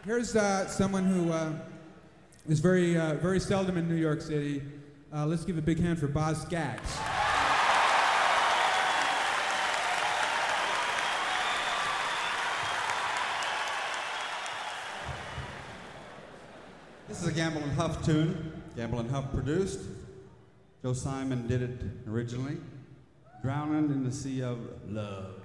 Here's someone who is very seldom in New York City. Let's give a big hand for Boz Scaggs. This is a Gamble and Huff tune. Gamble and Huff produced. Joe Simon did it originally. Drowning in the Sea of Love.